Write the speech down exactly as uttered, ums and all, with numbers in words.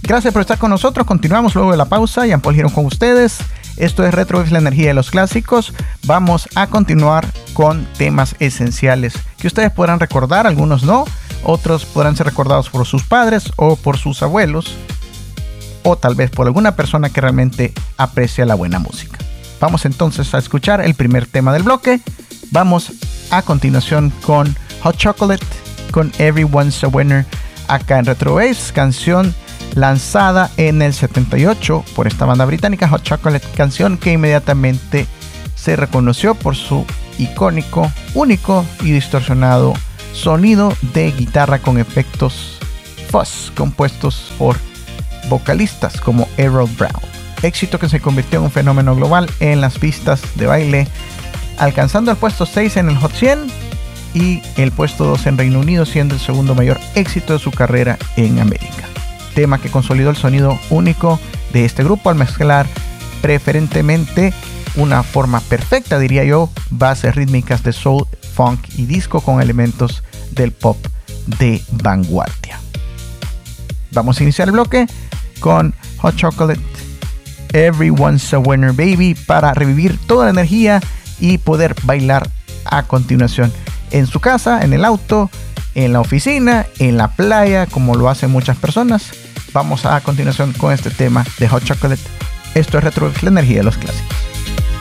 Gracias por estar con nosotros. Continuamos luego de la pausa. Jean-Paul Girón con ustedes. Esto es Retrowaves, la energía de los clásicos. Vamos a continuar con temas esenciales que ustedes podrán recordar, algunos no, otros podrán ser recordados por sus padres o por sus abuelos, o tal vez por alguna persona que realmente aprecia la buena música. Vamos entonces a escuchar el primer tema del bloque. Vamos a continuación con Hot Chocolate, con Everyone's a Winner, acá en Retrowaves, canción lanzada en el setenta y ocho por esta banda británica, Hot Chocolate, canción que inmediatamente se reconoció por su icónico, único y distorsionado sonido de guitarra con efectos fuzz compuestos por vocalistas como Errol Brown. Éxito que se convirtió en un fenómeno global en las pistas de baile, alcanzando el puesto seis en el Hot cien y el puesto dos en Reino Unido, siendo el segundo mayor éxito de su carrera en América. Tema que consolidó el sonido único de este grupo al mezclar preferentemente una forma perfecta, diría yo, bases rítmicas de soul, funk y disco con elementos del pop de vanguardia. Vamos a iniciar el bloque con Hot Chocolate, Everyone's a Winner Baby, para revivir toda la energía y poder bailar a continuación en su casa, en el auto, en la oficina, en la playa, como lo hacen muchas personas. Vamos a continuación con este tema de Hot Chocolate. Esto es Retrowaves, la energía de los clásicos.